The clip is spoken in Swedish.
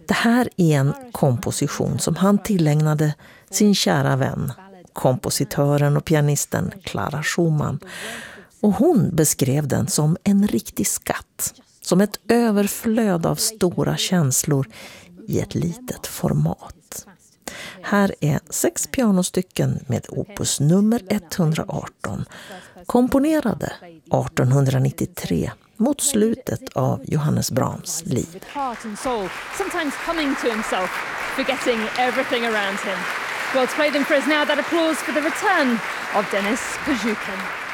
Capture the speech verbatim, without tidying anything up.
Det här är en komposition som han tillägnade sin kära vän, kompositören och pianisten Clara Schumann. Och hon beskrev den som en riktig skatt, som ett överflöd av stora känslor i ett litet format. Här är sex pianostycken med opus nummer etthundraarton, komponerade artonhundranittiotre mot slutet av Johannes Brahms liv. Sometimes coming to himself, forgetting everything around him. Well, to play them for us now, that applause for the return of Denis Kojukin.